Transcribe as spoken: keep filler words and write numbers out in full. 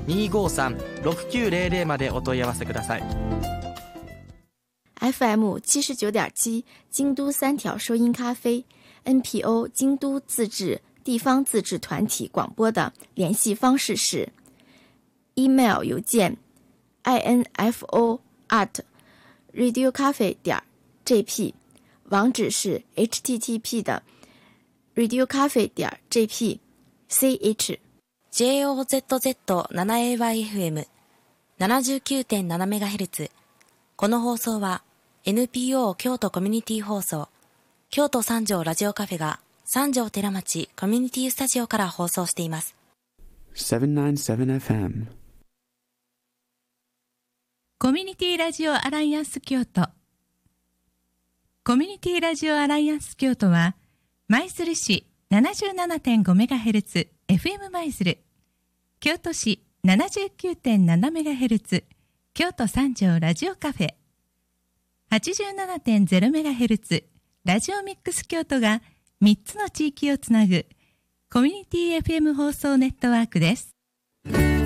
にーごーさん ろくきゅうゼロゼロ までお問い合わせください。 エフエム 七十九点七京都三条收音咖啡 N P O 京都自治地方自治团体广播的联系方式是 email 邮件 info at radiocafe 点 jp， 网址是 http 的 radiocafe 点 jp ch ジェイオーゼットゼットセブンエーワイエフエムななじゅうきゅうてんななメガヘルツ。この放送は エヌピーオー 京都コミュニティ放送京都三条ラジオカフェが三条寺町コミュニティスタジオから放送しています。 セブンナインセブンエフエムコミュニティラジオアライアンス京都。コミュニティラジオアライアンス京都は舞鶴市 ななじゅうななてんごメガヘルツ エフエム 舞鶴、京都市 ななじゅうきゅうてんななメガヘルツ 京都三条ラジオカフェ、はちじゅうななてんゼロメガヘルツ ラジオミックス京都がみっつの地域をつなぐコミュニティ エフエム 放送ネットワークです。